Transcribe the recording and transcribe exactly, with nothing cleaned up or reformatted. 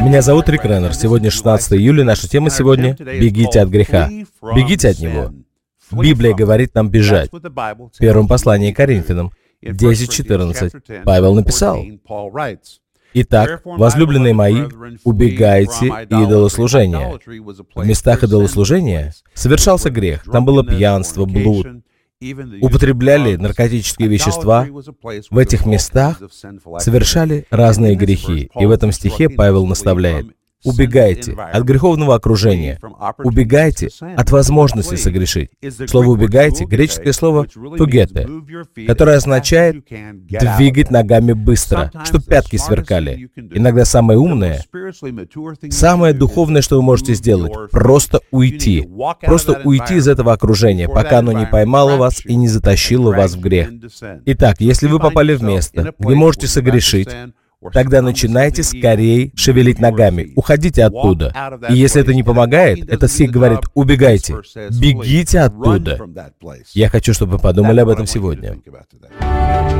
Меня зовут Рик Реннер. Сегодня шестнадцатое июля. Наша тема сегодня — «Бегите от греха». Бегите от него. Библия говорит нам бежать. В первом послании к Коринфянам десять четырнадцать Павел написал: «Итак, возлюбленные мои, убегайте идолослужения». В местах идолослужения совершался грех. Там было пьянство, блуд. Употребляли наркотические вещества. В этих местах совершали разные грехи. И в этом стихе Павел наставляет: убегайте от греховного окружения, убегайте от возможности согрешить. Слово «убегайте» — греческое слово «фугете», которое означает двигать ногами быстро, чтобы пятки сверкали. Иногда самое умное, самое духовное, что вы можете сделать — просто уйти. Просто уйти из этого окружения, пока оно не поймало вас и не затащило вас в грех. Итак, если вы попали в место, где можете согрешить, тогда начинайте скорее шевелить ногами. Уходите оттуда. И если это не помогает, этот стих говорит: убегайте. Бегите оттуда. Я хочу, чтобы вы подумали об этом сегодня.